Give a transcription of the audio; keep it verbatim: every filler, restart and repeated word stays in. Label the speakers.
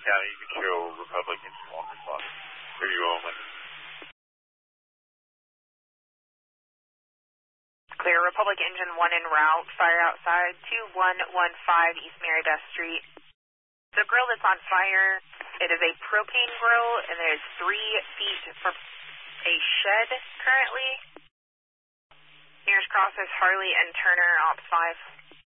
Speaker 1: County, you can show Republic Engine one responding. Here you go, Omen.
Speaker 2: Clear, Republic Engine one en route, fire outside, two one one five East Marybeth Street. The grill that's on fire, it is a propane grill, and there's three feet from a shed currently. Nearest cross is Harley and Turner, Ops five.